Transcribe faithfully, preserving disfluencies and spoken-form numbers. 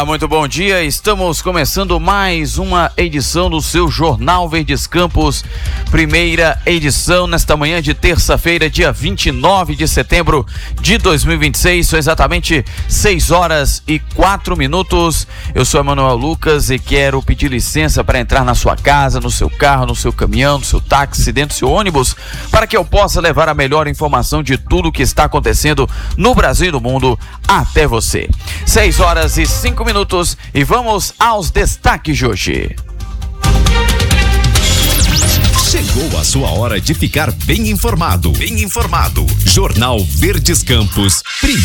Olá, muito bom dia. Estamos começando mais uma edição do seu Jornal Verdes Campos, primeira edição nesta manhã de terça-feira, dia vinte e nove de setembro de dois mil e vinte e seis. São exatamente seis horas e quatro minutos. Eu sou Emanuel Lucas e quero pedir licença para entrar na sua casa, no seu carro, no seu caminhão, no seu táxi, dentro do seu ônibus, para que eu possa levar a melhor informação de tudo o que está acontecendo no Brasil e no mundo até você. seis horas e cinco minutos e vamos aos destaques de hoje. Chegou a sua hora de ficar bem informado. Bem informado. Jornal Verdes Campos.